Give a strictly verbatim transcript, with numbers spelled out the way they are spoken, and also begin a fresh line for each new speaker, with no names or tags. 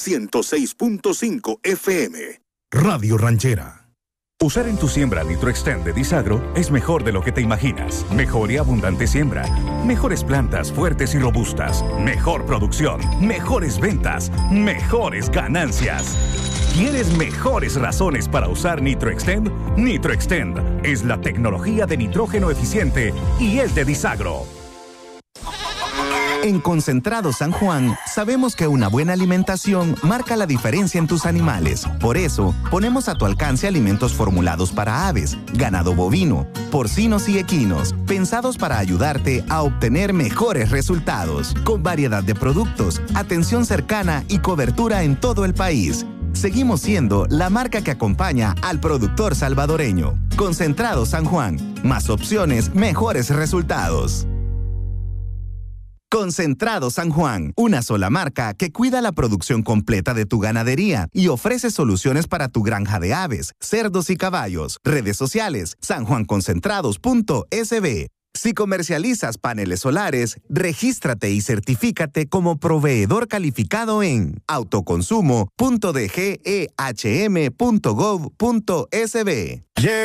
ciento seis punto cinco F M.
Radio Ranchera.
Usar en tu siembra NitroXtend de Disagro es mejor de lo que te imaginas. Mejor y abundante siembra. Mejores plantas fuertes y robustas. Mejor producción. Mejores ventas. Mejores ganancias. ¿Quieres mejores razones para usar NitroXtend? NitroXtend es la tecnología de nitrógeno eficiente y es de Disagro.
En Concentrado San Juan, sabemos que una buena alimentación marca la diferencia en tus animales. Por eso, ponemos a tu alcance alimentos formulados para aves, ganado bovino, porcinos y equinos, pensados para ayudarte a obtener mejores resultados, con variedad de productos, atención cercana y cobertura en todo el país. Seguimos siendo la marca que acompaña al productor salvadoreño. Concentrado San Juan, más opciones, mejores resultados. Concentrado San Juan, una sola marca que cuida la producción completa de tu ganadería y ofrece soluciones para tu granja de aves, cerdos y caballos. Redes sociales, sanjuanconcentrados punto s b. Si comercializas paneles solares, regístrate y certifícate como proveedor calificado en autoconsumo punto d g e h m punto gov punto s b.